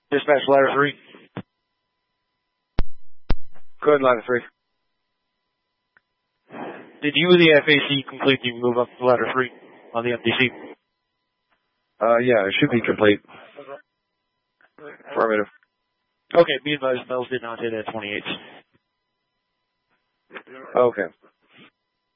Dispatch ladder 3. Go ahead, ladder 3. Did you and the FAC completely move up to ladder 3 on the MTC? Yeah, it should be complete. Affirmative. Okay, be advised, bells did not hit at 28. Okay.